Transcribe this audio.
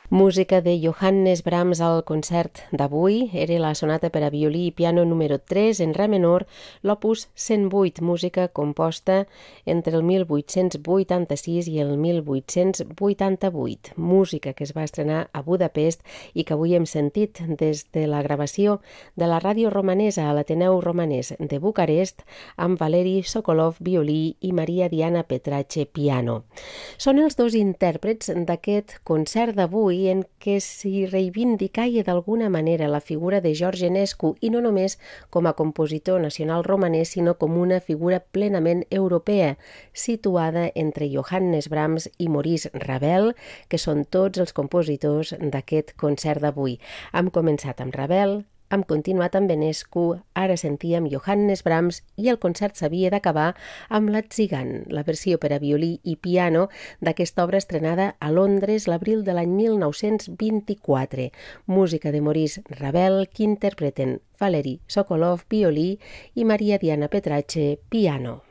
Música de Johannes Brahms al concert d'avui era la sonata per a violí i piano número 3 en re menor, l'opus 108, música composta entre el 1886 i el 1888, música que es va estrenar a Budapest i que avui hem sentit des de la gravació de la ràdio romanesa a l'Ateneu Romanès de Bucarest amb Valeri Sokolov, violí, i Maria Diana Petrache, piano. Són els dos intèrprets d'aquest concert d'avui en què s'hi reivindicaia d'alguna manera la figura de George Enescu i no només com a compositor nacional romanès, sinó com una figura plenament europea, situada entre Johannes Brahms i Maurice Ravel, que són tots els compositors d'aquest concert d'avui. Hem començat amb Ravel, hem continuat amb Enescu, ara sentíem Johannes Brahms i el concert s'havia d'acabar amb La Tzigan, la versió per a violí i piano d'aquesta obra estrenada a Londres l'abril de l'any 1924. Música de Maurice Ravel que interpreten Valeri Sokolov, violí, i Maria Diana Petrache, piano.